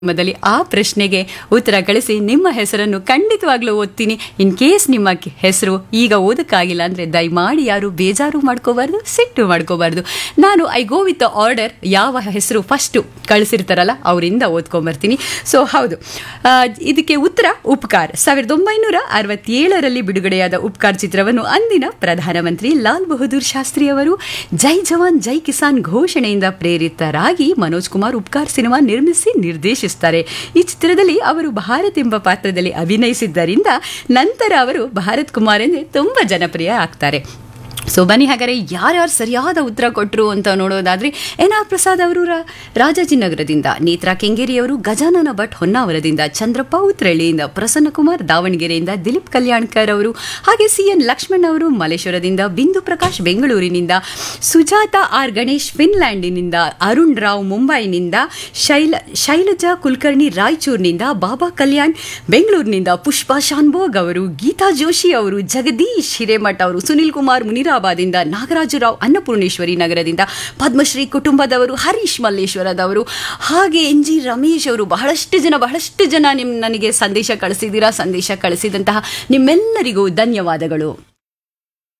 ಮೊದಲಿ ಆ ಪ್ರಶ್ನೆಗೆ ಉತ್ತರ ಕಳಿಸಿ ನಿಮ್ಮ ಹೆಸರನ್ನು ಖಂಡಿತವಾಗ್ಲೂ ಓದ್ತೀನಿ. ಇನ್ ಕೇಸ್ ನಿಮ್ಮ ಹೆಸರು ಈಗ ಓದಕ್ಕಾಗಿಲ್ಲ ಅಂದ್ರೆ ದಯಮಾಡಿ ಯಾರು ಬೇಜಾರು ಮಾಡ್ಕೋಬಾರ್ದು, ಸಿಟ್ಟು ಮಾಡ್ಕೋಬಾರ್ದು. ನಾನು I go with the order. ಯಾವ ಹೆಸರು ಫಸ್ಟ್ ಕಳಿಸಿರ್ತಾರಲ್ಲ ಅವರಿಂದ ಓದ್ಕೊಂಬರ್ತೀನಿ. ಸೊ ಹೌದು, ಇದಕ್ಕೆ ಉತ್ತರ ಉಪಕಾರ್. 1967ರಲ್ಲಿ ಬಿಡುಗಡೆಯಾದ ಉಪಕಾರ್ ಚಿತ್ರವನ್ನು ಅಂದಿನ ಪ್ರಧಾನಮಂತ್ರಿ ಲಾಲ್ ಬಹದ್ದೂರ್ ಶಾಸ್ತ್ರಿ ಅವರು ಜೈ ಜವಾನ್ ಜೈ ಕಿಸಾನ್ ಘೋಷಣೆಯಿಂದ ಪ್ರೇರಿತರಾಗಿ ಮನೋಜ್ ಕುಮಾರ್ ಉಪಕಾರ್ ಸಿನಿಮಾ ನಿರ್ಮಿಸಿ ನಿರ್ದೇಶಿಸಿದ್ದಾರೆ. ಈ ಚಿತ್ರದಲ್ಲಿ ಅವರು ಭಾರತ್ ಎಂಬ ಪಾತ್ರದಲ್ಲಿ ಅಭಿನಯಿಸಿದ್ದರಿಂದ ನಂತರ ಅವರು ಭಾರತ್ ಕುಮಾರ್ ಎಂದೇ ತುಂಬಾ ಜನಪ್ರಿಯ ಆಗ್ತಾರೆ. ಸೊ ಬನ್ನಿ ಹಾಗಾದ್ರೆ ಯಾರ್ಯಾರು ಸರಿಯಾದ ಉತ್ತರ ಕೊಟ್ಟರು ಅಂತ ನೋಡೋದಾದ್ರೆ ಎನ್.ಆರ್. ಪ್ರಸಾದ್ ಅವರು ರಾಜಾಜಿನಗರದಿಂದ, ನೇತ್ರಾ ಕೆಂಗೇರಿ ಅವರು ಗಜಾನನ ಭಟ್ ಹೊನ್ನಾವರದಿಂದ, ಚಂದ್ರಪ್ಪ ಉತ್ರಳ್ಳಿಯಿಂದ, ಪ್ರಸನ್ನ ಕುಮಾರ್ ದಾವಣಗೆರೆಯಿಂದ, ದಿಲೀಪ್ ಕಲ್ಯಾಣ್ಕರ್ ಅವರು, ಹಾಗೆ ಸಿ.ಎನ್. ಲಕ್ಷ್ಮಣ್ ಅವರು ಮಲೇಶ್ವರದಿಂದ, ಬಿಂದು ಪ್ರಕಾಶ್ ಬೆಂಗಳೂರಿನಿಂದ, ಸುಜಾತ ಆರ್ ಗಣೇಶ್ ಫಿನ್ಲ್ಯಾಂಡಿನಿಂದ, ಅರುಣ್ ರಾವ್ ಮುಂಬೈನಿಂದ, ಶೈಲಜಾ ಕುಲಕರ್ಣಿ ರಾಯಚೂರಿನಿಂದ, ಬಾಬಾ ಕಲ್ಯಾಣ್ ಬೆಂಗಳೂರಿನಿಂದ, ಪುಷ್ಪಾ ಶಾನ್ಭೋಗ್ ಅವರು, ಗೀತಾ ಜೋಶಿ ಅವರು, ಜಗದೀಶ್ ಹಿರೇಮಠ್ ಅವರು, ಸುನಿಲ್ ಕುಮಾರ್ ಮುನಿರಾಬಾದಿಂದ, ನಾಗರಾಜರಾವ್ ಅನ್ನಪೂರ್ಣೇಶ್ವರಿ ನಗರದಿಂದ, ಪದ್ಮಶ್ರೀ ಕುಟುಂಬದವರು, ಹರೀಶ್ ಮಲ್ಲೇಶ್ವರದವರು, ಹಾಗೆ ಎನ್ ಜಿ ರಮೇಶ್ ಅವರು, ಬಹಳಷ್ಟು ಜನ ನನಗೆ ಸಂದೇಶ ಕಳಿಸಿದ್ದೀರಾ. ಸಂದೇಶ ಕಳಿಸಿದಂತಹ ನಿಮ್ಮೆಲ್ಲರಿಗೂ ಧನ್ಯವಾದಗಳು.